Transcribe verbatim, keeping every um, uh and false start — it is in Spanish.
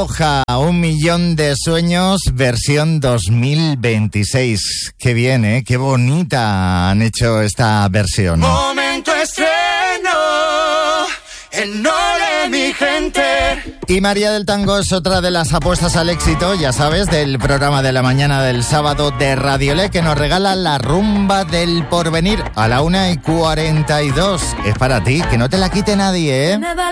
Roja, un millón de sueños, versión dos mil veintiséis. Qué bien, ¿eh? Qué bonita han hecho esta versión. Momento estreno, en Ole mi gente. Y María del Tango es otra de las apuestas al éxito, ya sabes, del programa de la mañana del sábado de Radiolé, que nos regala la rumba del porvenir a la una y cuarenta y dos. Es para ti, que no te la quite nadie, ¿eh?